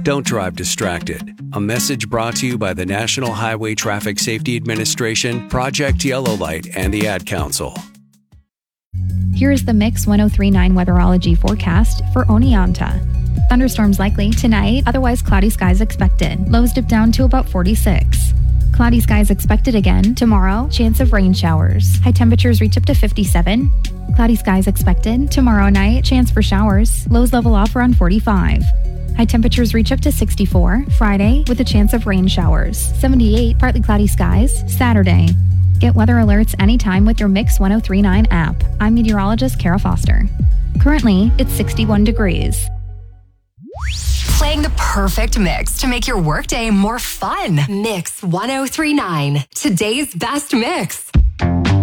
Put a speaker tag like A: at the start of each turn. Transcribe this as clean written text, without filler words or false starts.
A: Don't drive distracted. A message brought to you by the National Highway Traffic Safety Administration, Project Yellow Light, and the Ad Council.
B: Here is the Mix 1039 weatherology forecast for Oneonta. Thunderstorms likely tonight, otherwise cloudy skies expected. Lows dip down to about 46. Cloudy skies expected again tomorrow, chance of rain showers. High temperatures reach up to 57. Cloudy skies expected tomorrow night, chance for showers. Lows level off around 45. High temperatures reach up to 64 Friday with a chance of rain showers. 78, partly cloudy skies Saturday. Get weather alerts anytime with your Mix 1039 app. I'm meteorologist Kara Foster. Currently, it's 61 degrees.
C: Playing the perfect mix to make your workday more fun. Mix 1039, today's best mix.